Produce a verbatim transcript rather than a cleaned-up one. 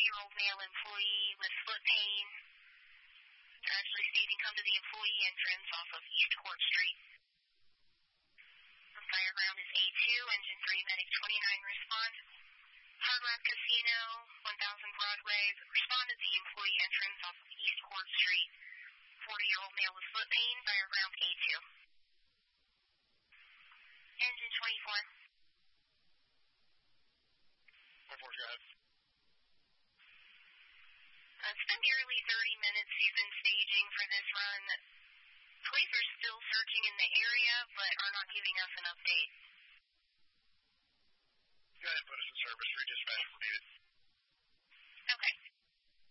forty-year-old male employee with foot pain. They're actually stating come to the employee entrance off of East Court Street. The fire ground is A two, engine three, medic twenty-nine, respond. Hard Rock Casino, one thousand Broadway, respond at the employee entrance off of East Court Street. forty-year-old male with foot pain, fire ground A two. Engine twenty-four. twenty-four, go ahead. Uh, it's been nearly thirty minutes you've been staging for this run. Police are still searching in the area, but are not giving us an update. Go ahead and put us in service. Redispatch if needed.